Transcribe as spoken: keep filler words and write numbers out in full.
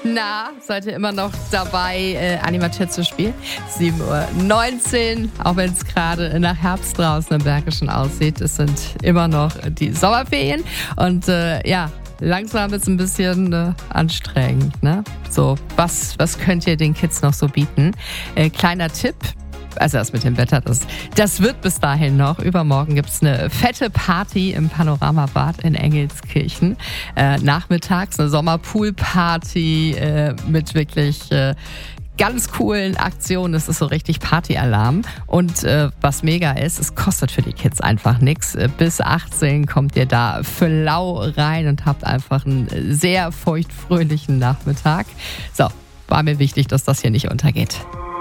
Na, seid ihr immer noch dabei, äh, Animatör zu spielen? sieben Uhr neunzehn, auch wenn es gerade nach Herbst draußen im Bergischen aussieht. Es sind immer noch die Sommerferien und äh, ja, langsam ist es ein bisschen äh, anstrengend, ne? So, was, was könnt ihr den Kids noch so bieten? Äh, kleiner Tipp. Also das mit dem Wetter, das, das wird bis dahin noch. Übermorgen gibt es eine fette Party im Panoramabad in Engelskirchen. Äh, nachmittags eine Sommerpoolparty äh, mit wirklich äh, ganz coolen Aktionen. Es ist so richtig Partyalarm. Und äh, was mega ist, es kostet für die Kids einfach nichts. Bis achtzehn kommt ihr da für lau rein und habt einfach einen sehr feuchtfröhlichen Nachmittag. So, war mir wichtig, dass das hier nicht untergeht.